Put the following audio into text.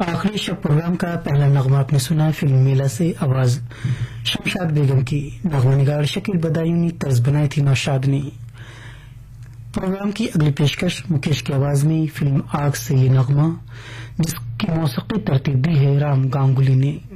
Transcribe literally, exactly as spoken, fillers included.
आखिरी शब प्रोग्राम का पहला नगमा आपने सुना फिल्म मेला से। आवाज शमशाद बेगम की, नगमा निगार शकील बदायूं ने तर्ज बनाई थी नौशाद ने। प्रोग्राम की अगली पेशकश मुकेश की आवाज में फिल्म आग से ये नगमा, जिसकी मौसीकी तरतीब दी है राम गांगुली ने।